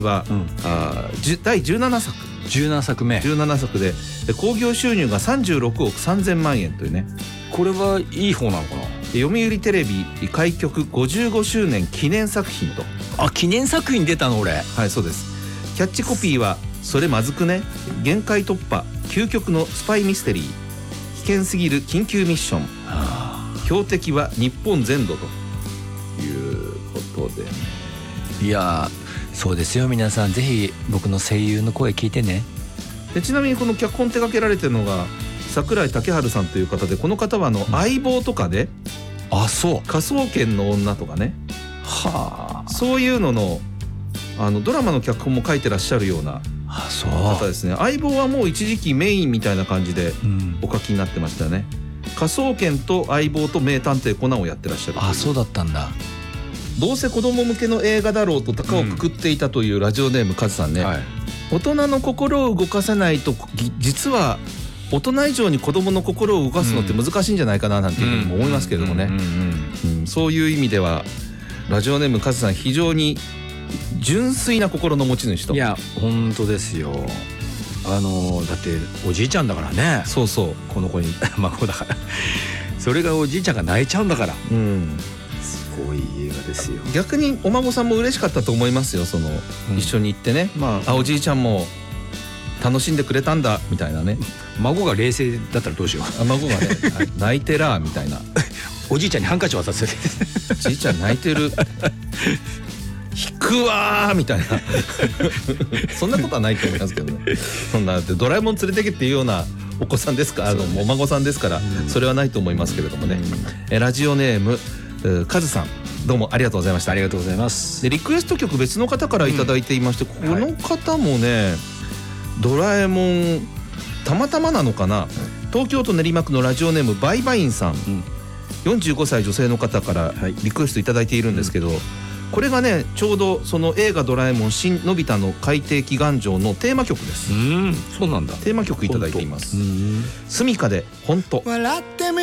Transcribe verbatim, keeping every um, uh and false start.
は、うん、あだいじゅうななさくじゅうななさくめじゅうななさくで興行収入がさんじゅうろくおくさんぜんまんえんというね。 これはいい方なのかな。 読売テレビ開局ごじゅうごしゅうねん記念作品と。 あ、記念作品出たの俺。 はい、そうです。キャッチコピーはそれまずくね、限界突破、究極のスパイミステリー、危険すぎる緊急ミッション、標的は日本全土ということでね。 いやそうですよ、皆さんぜひ僕の声優の声聞いてね。 でちなみにこの脚本手掛けられてるのが櫻井武春さんという方で、この方はあの相棒とかで、 うん、あ、そう、 科捜研の女とかね、 はあ、 そういうののあのドラマの脚本も書いてらっしゃるような方ですね。相棒はもう一時期メインみたいな感じでお書きになってましたよね、うん、科捜研と相棒と名探偵コナンをやってらっしゃる。 あ、そうだったんだ。 どうせ子供向けの映画だろうと高をくくっていたというラジオネームカズさんね、はい、大人の心を動かせないと実は大人以上に子供の心を動かすのって難しいんじゃないかななんていうふうにも思いますけれどもね。そういう意味ではラジオネームカズさん非常に純粋な心の持ち主と。 いや本当ですよ。あのだっておじいちゃんだからね。 そうそう、この子に孫だからそれがおじいちゃんが泣いちゃうんだから、 うん、 すごい映画ですよ。 逆にお孫さんも嬉しかったと思いますよ。その、うん、一緒に行ってね、まあ、あおじいちゃんも楽しんでくれたんだみたいなね。 孫が冷静だったらどうしよう。 あ、孫がね泣いてらみたいなおじいちゃんにハンカチ渡せるおじいちゃん泣いてる引くわーみたいなそんなことはないと思いますけどね。そんなドラえもん連れてけっていうようなお子さんですか、あのお孫さんですから、うん、それはないと思いますけれどもね、うん、えラジオネームカズさん、どうもありがとうございました。 ありがとうございます。 でリクエスト曲別の方からいただいていまして、うん、この方もね、はい、ドラえもんたまたまなのかな、はい、東京都練馬区のラジオネームバイバインさん、うん、よんじゅうごさい女性の方からリクエストいただいているんですけど、うん、これがねちょうどその映画ドラえもん新のび太の海底祈願城のテーマ曲です。 うん、そうなんだ。 テーマ曲いただいています。スミカでほんと。笑ってみ